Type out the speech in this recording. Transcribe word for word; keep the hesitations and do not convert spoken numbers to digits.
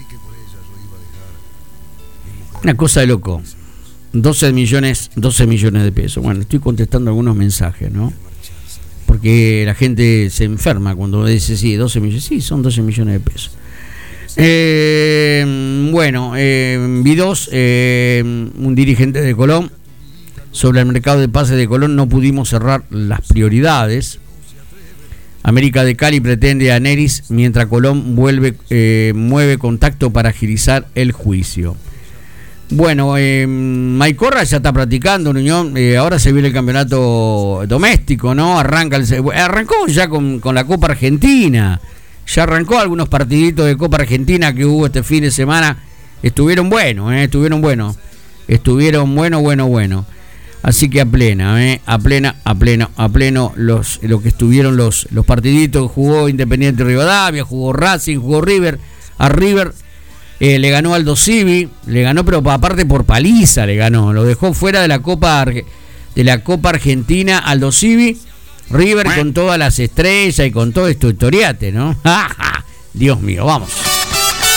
Una cosa de loco. doce millones, doce millones de pesos. Bueno, estoy contestando algunos mensajes, ¿no? Porque la gente se enferma cuando dice, sí, doce millones. Sí, son doce millones de pesos. Eh, bueno, eh, vi dos, eh, un dirigente de Colón, sobre el mercado de pases de Colón no pudimos cerrar las prioridades. América de Cali pretende a Neris mientras Colón vuelve, eh, mueve contacto para agilizar el juicio. Bueno, eh, Maicorra ya está practicando en Unión, eh, ahora se viene el campeonato doméstico, ¿no? Arranca el, arrancó ya con, con la Copa Argentina, ya arrancó algunos partiditos de Copa Argentina que hubo este fin de semana, estuvieron buenos, eh, estuvieron buenos, estuvieron bueno, bueno, bueno. Así que a plena, eh, a plena, a pleno, a pleno los, lo que estuvieron los, los partiditos, jugó Independiente Rivadavia, jugó Racing, jugó River, a River. Eh, le ganó Aldo Civi, le ganó, pero aparte por paliza le ganó, lo dejó fuera de la Copa de la Copa Argentina Aldo Civi, River con todas las estrellas y con todo esto historiate, ¿no? Dios mío, vamos.